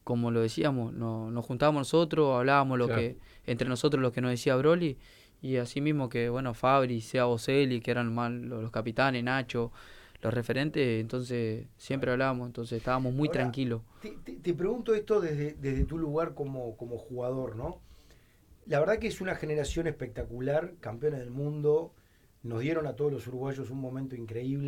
como lo decíamos, nos juntábamos nosotros, hablábamos Claro. entre nosotros lo que nos decía Broly, y así mismo que, bueno, Fabri, Sea Boselli, que eran más los capitanes, Nacho, los referentes, entonces siempre Claro. hablábamos, entonces estábamos muy Ahora, tranquilos. te pregunto esto desde tu lugar como jugador, ¿no? La verdad que es una generación espectacular, campeones del mundo, nos dieron a todos los uruguayos un momento increíble.